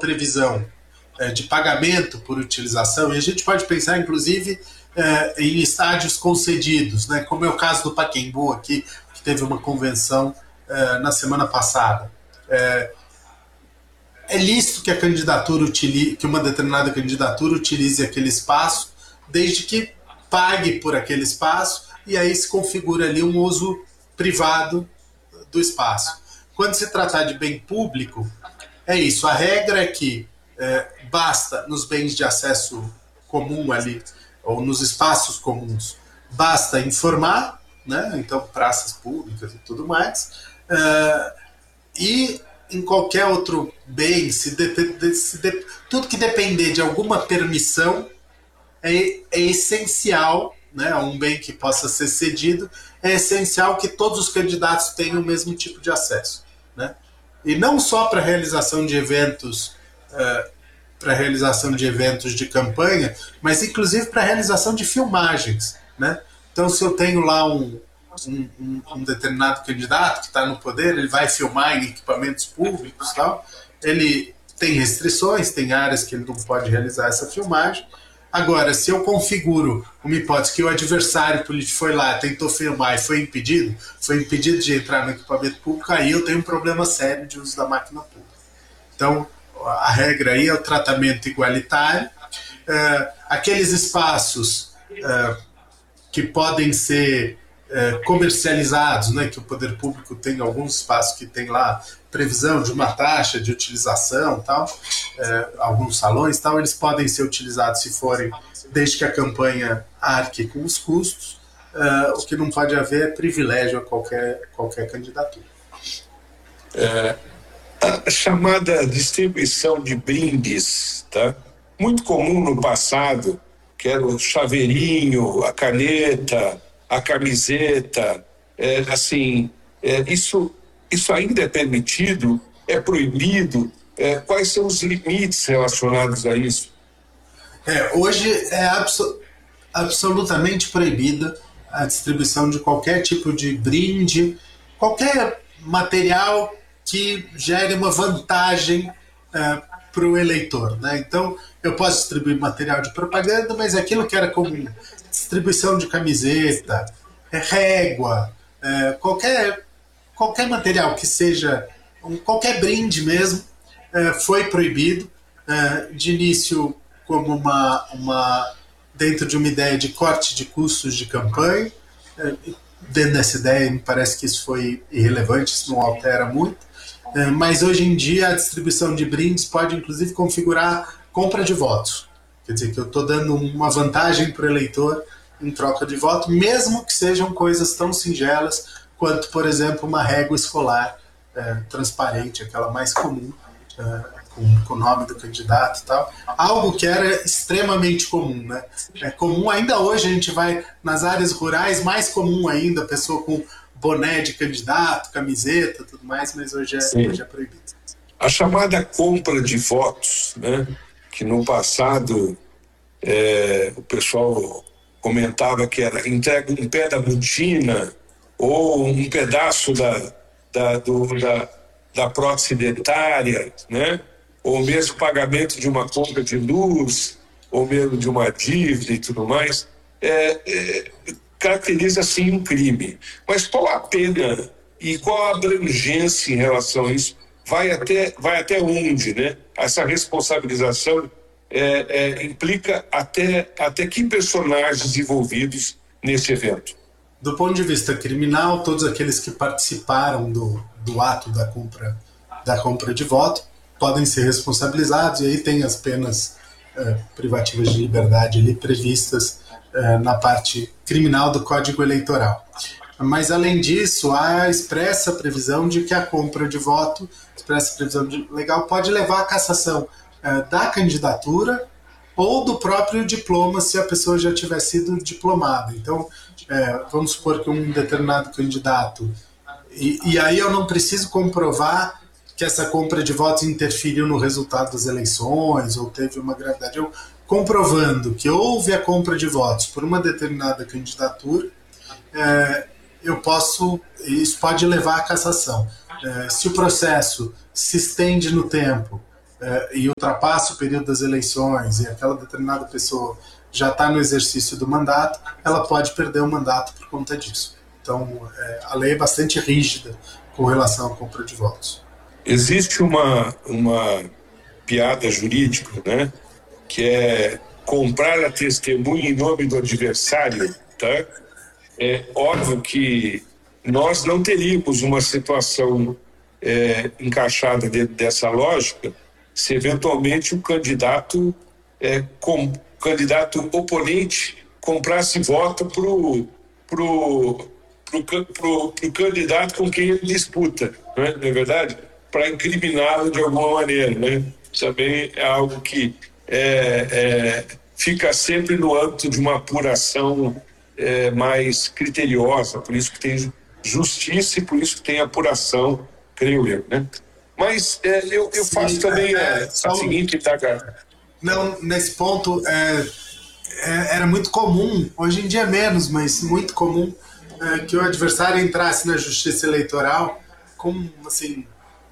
previsão de pagamento por utilização, e a gente pode pensar, inclusive, em estádios concedidos, né, como é o caso do Pacaembu aqui, que teve uma convenção na semana passada. É lícito que a candidatura que uma determinada candidatura utilize aquele espaço, desde que pague por aquele espaço, e aí se configura ali um uso privado do espaço. Quando se tratar de bem público, é isso. A regra é que basta, nos bens de acesso comum ali, ou nos espaços comuns, basta informar, né? Então praças públicas e tudo mais, e em qualquer outro bem, tudo que depender de alguma permissão é essencial, né? Um bem que possa ser cedido, é essencial que todos os candidatos tenham o mesmo tipo de acesso, né? E não só para a realização de eventos, de campanha, mas inclusive para a realização de filmagens, né? Então, se eu tenho lá um determinado candidato que está no poder, ele vai filmar em equipamentos públicos e tal, ele tem restrições, tem áreas que ele não pode realizar essa filmagem. Agora, se eu configuro uma hipótese que o adversário político foi lá, tentou filmar e foi impedido de entrar no equipamento público, aí eu tenho um problema sério de uso da máquina pública. Então, a regra aí é o tratamento igualitário. Aqueles espaços que podem ser comercializados, né, que o poder público tem alguns espaços que tem lá previsão de uma taxa de utilização, tal, alguns salões, tal, eles podem ser utilizados se forem, desde que a campanha arque com os custos. O que não pode haver é privilégio a qualquer candidatura. A chamada distribuição de brindes, tá? Muito comum no passado, que era o chaveirinho, a caneta, a camiseta, isso ainda é permitido? É proibido? Quais são os limites relacionados a isso? Hoje é absolutamente proibida a distribuição de qualquer tipo de brinde, qualquer material que gere uma vantagem para o eleitor, né? Então, eu posso distribuir material de propaganda, mas aquilo que era comum, distribuição de camiseta, régua, qualquer material que seja, qualquer brinde mesmo, foi proibido, de início como dentro de uma ideia de corte de custos de campanha. Dentro dessa ideia, me parece que isso foi irrelevante, isso não altera muito. Mas hoje em dia a distribuição de brindes pode inclusive configurar compra de votos. Quer dizer, que eu estou dando uma vantagem para o eleitor em troca de voto, mesmo que sejam coisas tão singelas quanto, por exemplo, uma régua escolar transparente, aquela mais comum, com o nome do candidato e tal. Algo que era extremamente comum, né? É comum ainda hoje, a gente vai nas áreas rurais, mais comum ainda, a pessoa com boné de candidato, camiseta, tudo mais, mas hoje é proibido. A chamada compra de votos, né? Que no passado o pessoal comentava que era entrega um pé da botina ou um pedaço da prótese dentária, né? Ou mesmo pagamento de uma compra de luz, ou mesmo de uma dívida e tudo mais, caracteriza sim um crime. Mas qual a pena e qual a abrangência em relação a isso? Vai até onde, né? Essa responsabilização implica até que personagens envolvidos nesse evento? Do ponto de vista criminal, todos aqueles que participaram do ato da compra de voto podem ser responsabilizados, e aí tem as penas privativas de liberdade ali previstas na parte criminal do Código Eleitoral. Mas, além disso, há a expressa previsão de que a compra de voto, expressa previsão legal, pode levar à cassação da candidatura ou do próprio diploma, se a pessoa já tiver sido diplomada. Então, vamos supor que um determinado candidato, e aí eu não preciso comprovar que essa compra de votos interferiu no resultado das eleições ou teve uma gravidade. Eu comprovando que houve a compra de votos por uma determinada candidatura, isso pode levar à cassação. Se o processo se estende no tempo, e ultrapassa o período das eleições e aquela determinada pessoa já está no exercício do mandato, ela pode perder o mandato por conta disso. Então, a lei é bastante rígida com relação à compra de votos. Existe uma piada jurídica, né, que é comprar a testemunha em nome do adversário, tá? É óbvio que nós não teríamos uma situação encaixada dentro dessa lógica se eventualmente o candidato oponente comprasse voto pro candidato com quem ele disputa, não é verdade? Para incriminá-lo de alguma maneira, né? Também é algo que fica sempre no âmbito de uma apuração mais criteriosa, por isso que tem justiça e por isso que tem apuração, creio eu, né? Mas eu faço também a seguinte, tá, cara? Não, nesse ponto era muito comum, hoje em dia menos, mas muito comum que o adversário entrasse na justiça eleitoral com, assim,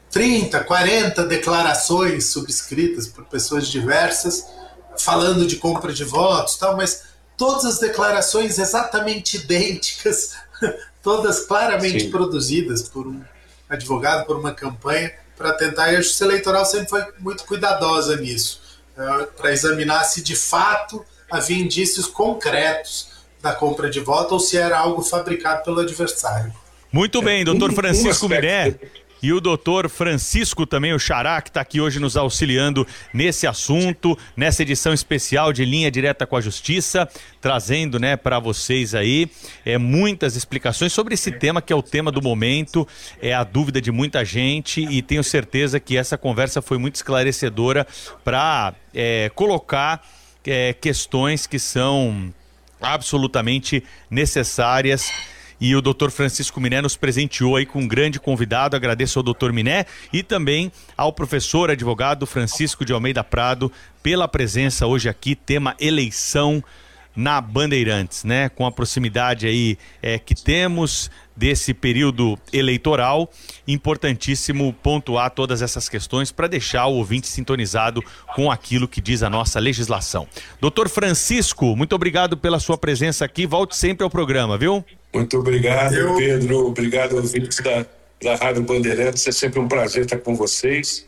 30, 40 declarações subscritas por pessoas diversas, falando de compra de votos, tal, mas todas as declarações exatamente idênticas, todas claramente produzidas por um advogado, por uma campanha, para tentar, e a justiça eleitoral sempre foi muito cuidadosa nisso, para examinar se de fato havia indícios concretos da compra de voto ou se era algo fabricado pelo adversário. Muito bem, doutor Francisco Miné. E o doutor Francisco também, o Xará, que está aqui hoje nos auxiliando nesse assunto, nessa edição especial de Linha Direta com a Justiça, trazendo, né, para vocês aí muitas explicações sobre esse tema, que é o tema do momento, é a dúvida de muita gente, e tenho certeza que essa conversa foi muito esclarecedora para colocar questões que são absolutamente necessárias. E o doutor Francisco Miné nos presenteou aí com um grande convidado. Agradeço ao doutor Miné e também ao professor advogado Francisco de Almeida Prado pela presença hoje aqui, tema eleição na Bandeirantes, né? Com a proximidade aí que temos desse período eleitoral, importantíssimo pontuar todas essas questões para deixar o ouvinte sintonizado com aquilo que diz a nossa legislação. Doutor Francisco, muito obrigado pela sua presença aqui, volte sempre ao programa, viu? Muito obrigado, Pedro, obrigado aos ouvintes da Rádio Bandeirantes, é sempre um prazer estar com vocês,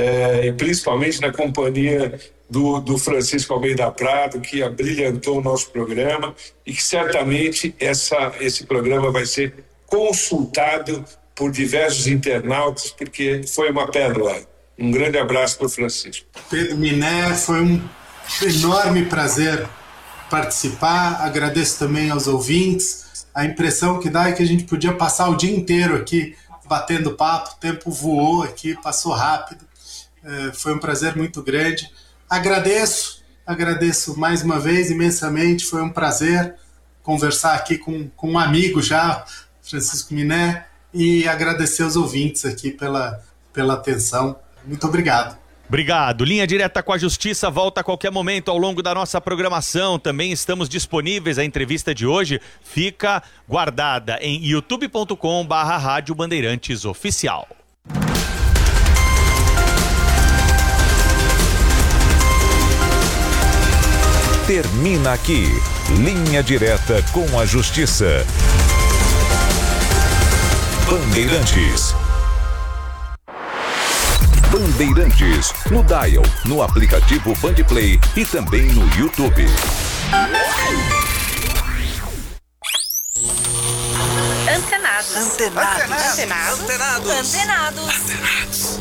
e principalmente na companhia do Francisco Almeida Prado, que abrilhantou o nosso programa e que certamente esse programa vai ser consultado por diversos internautas, porque foi uma pérola. Um grande abraço para o Francisco. Pedro Miné, foi um enorme prazer participar, agradeço também aos ouvintes. A impressão que dá é que a gente podia passar o dia inteiro aqui batendo papo, o tempo voou aqui, passou rápido, foi um prazer muito grande. Agradeço mais uma vez imensamente, foi um prazer conversar aqui com um amigo já, Francisco Miné, e agradecer aos ouvintes aqui pela atenção. Muito obrigado. Obrigado. Linha Direta com a Justiça volta a qualquer momento ao longo da nossa programação. Também estamos disponíveis. A entrevista de hoje fica guardada em youtube.com/Rádio Bandeirantes Oficial. Termina aqui, Linha Direta com a Justiça. Bandeirantes. Bandeirantes, no dial, no aplicativo Bandplay e também no YouTube. Antenados.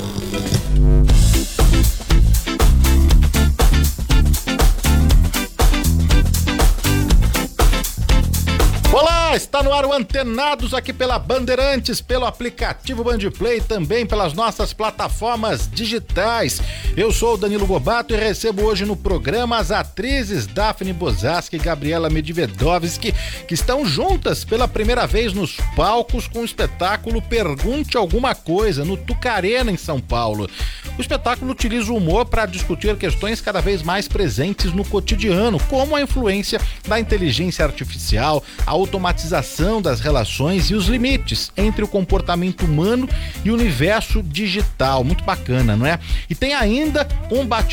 Olá, está no ar o Antenados aqui pela Bandeirantes, pelo aplicativo Bandplay, também pelas nossas plataformas digitais. Eu sou o Danilo Gobato e recebo hoje no programa as atrizes Daphne Bozaski e Gabriela Medvedovski, que estão juntas pela primeira vez nos palcos com o espetáculo Pergunte Alguma Coisa, no Tucarena, em São Paulo. O espetáculo utiliza o humor para discutir questões cada vez mais presentes no cotidiano, como a influência da inteligência artificial, a automatização exploração das relações e os limites entre o comportamento humano e o universo digital. Muito bacana, não é? E tem ainda um